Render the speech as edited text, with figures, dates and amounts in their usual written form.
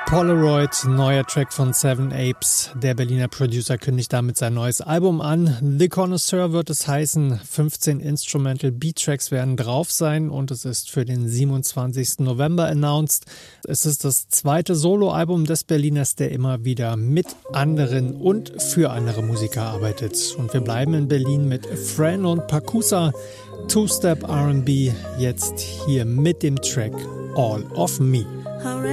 Polaroid, neuer Track von Seven Apes. Der Berliner Producer kündigt damit sein neues Album an. The Connoisseur wird es heißen. 15 Instrumental Beat-Tracks werden drauf sein und es ist für den 27. November announced. Es ist das zweite Soloalbum des Berliners, der immer wieder mit anderen und für andere Musiker arbeitet. Und wir bleiben in Berlin mit Fran und Pacusa. Two-Step R&B, jetzt hier mit dem Track All of Me.